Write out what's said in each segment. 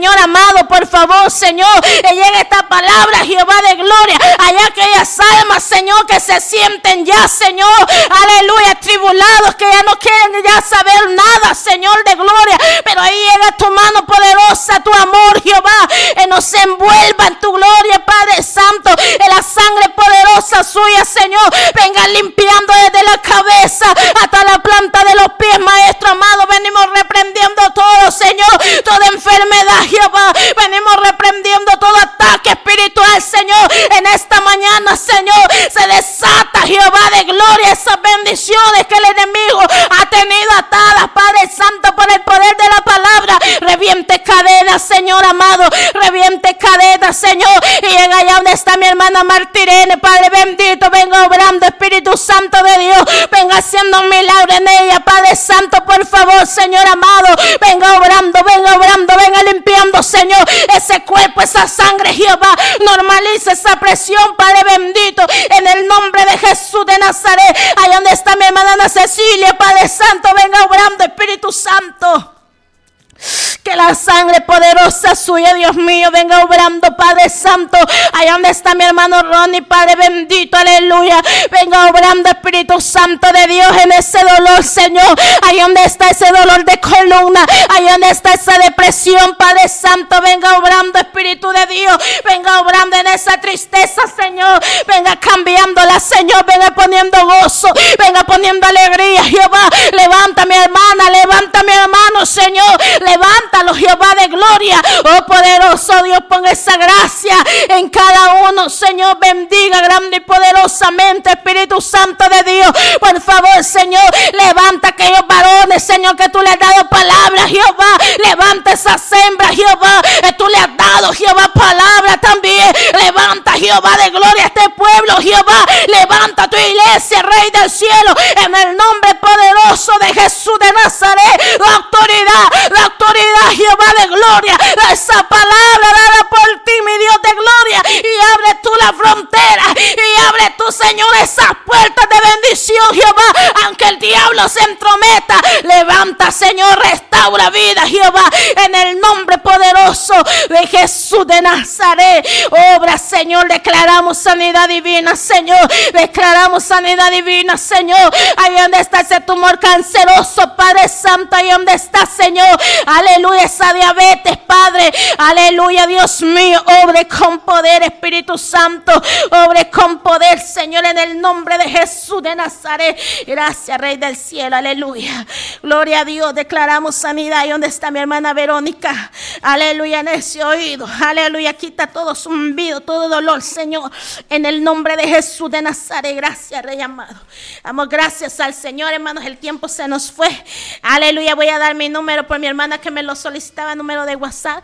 Señor amado, por favor, Señor, que llegue esta palabra, Jehová de gloria, allá aquellas almas, Señor, que se sienten ya, Señor, aleluya, tribulados, que ya no quieren ya saber nada, Señor de gloria, pero ahí llega tu mano poderosa, tu amor, Jehová, que nos envuelva en tu gloria, Padre Santo, en la sangre poderosa suya, Señor, venga limpiando desde la cabeza hasta la planta de los pies, Maestro amado, venimos reprendiendo todo, Señor, toda enfermedad, Jehová, venimos reprendiendo todo ataque espiritual, Señor, en esta mañana, Señor, se desata, Jehová de gloria, esas bendiciones que el enemigo ha tenido atadas, Padre Santo, por el poder de la palabra, reviente cadenas, Señor amado, reviente cadenas, Señor, y llega allá donde está mi hermana Martirene, Padre bendito, venga obrando, Espíritu Santo de Dios, venga haciendo un milagro en ella, Padre Santo, por favor, Señor amado, venga obrando, venga limpiando, Señor, ese cuerpo, esa sangre, Jehová, normaliza esa presión, Padre bendito, en el nombre de Jesús de Nazaret, allá donde está mi hermana Ana Cecilia, Padre Santo, venga obrando, Espíritu Santo. Que la sangre poderosa suya, Dios mío, venga obrando, Padre Santo, allá donde está mi hermano Ronnie, Padre bendito, aleluya, venga obrando, Espíritu Santo de Dios, en ese dolor, Señor, allá donde está ese dolor de columna, allá donde está esa depresión, Padre Santo, venga obrando, Espíritu de Dios, venga obrando en esa tristeza, Señor, venga cambiándola, Señor, venga poniendo gozo, venga poniendo alegría, Jehová, levanta mi hermana, levanta mi hermano, Señor, levántalo, Jehová de gloria. Oh poderoso Dios, pon esa gracia en cada uno, Señor, bendiga grande y poderosamente, Espíritu Santo de Dios, por favor, Señor, levanta aquellos varones, Señor, que tú le has dado palabra, Jehová, levanta esas hembras, Jehová, que tú le has dado, Jehová, palabra también, levanta, Jehová de gloria, a este pueblo, Jehová, levanta tu iglesia, Rey del cielo, en el nombre poderoso de Jesús de Nazaret, la autoridad, Jehová de gloria, esa palabra dada por ti, mi Dios de gloria, y abre tú la frontera, y abre tú, Señor, esas puertas de bendición, Jehová, aunque el diablo se entrometa, levanta, Señor, restaura vida, Jehová, en el nombre poderoso de Jesús de Nazaret, obra, Señor, declaramos sanidad divina, Señor, declaramos sanidad divina, Señor, ahí donde está ese tumor canceroso, Padre Santo, ahí donde está, Señor, aleluya, esa diabetes, Padre, aleluya, Dios mío, obre con poder, Espíritu Santo, obre con poder, Señor, en el nombre de Jesús de Nazaret, gracias, Rey del cielo, aleluya, gloria a Dios, declaramos sanidad, ahí donde está mi hermana Verónica, aleluya, en ese oído, aleluya, quita todo zumbido, todo dolor, Señor, en el nombre de Jesús de Nazaret, gracias, Rey amado, damos gracias al Señor, hermanos, el tiempo se nos fue, aleluya, voy a dar mi número por mi hermana que me lo solicitaba, número de WhatsApp,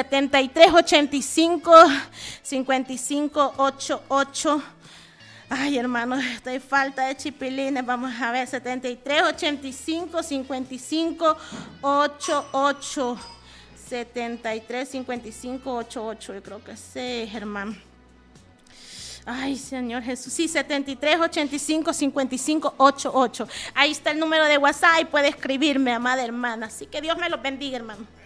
7385-5588. Ay, hermanos, estoy falta de chipilines, vamos a ver, 7385-5588. 735588, yo creo que sí, hermano. Ay, Señor Jesús. Sí, 7385-5588. Ahí está el número de WhatsApp y puede escribirme, amada hermana. Así que Dios me los bendiga, hermano.